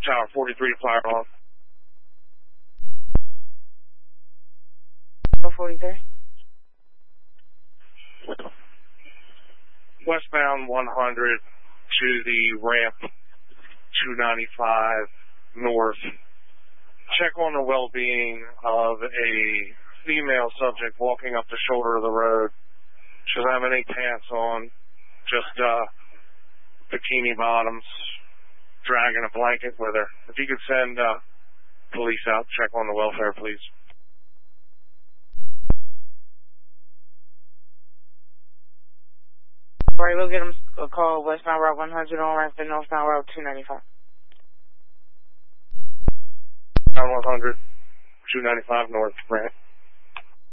Tower 43 to fire alarm. 43. Westbound 100 to the ramp 295 north. Check on the well-being of a female subject walking up the shoulder of the road. She doesn't have any pants on, just bikini bottoms, dragging a blanket with her. If you could send police out, check on the welfare, please. All right, we'll get them a call westbound Route 100 on ramp and northbound Route 295. Down 100, 295 north, ramp.